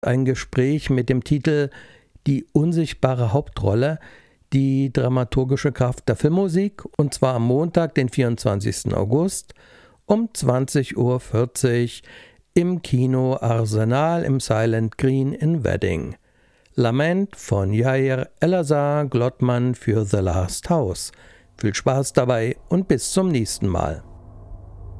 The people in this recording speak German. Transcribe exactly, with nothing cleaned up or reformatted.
ein Gespräch mit dem Titel »Die unsichtbare Hauptrolle«, die dramaturgische Kraft der Filmmusik, und zwar am Montag, den vierundzwanzigsten August um zwanzig Uhr vierzig im Kino Arsenal im Silent Green in Wedding. Lament von Yair Elazar Glotman für The Last House. Viel Spaß dabei und bis zum nächsten Mal.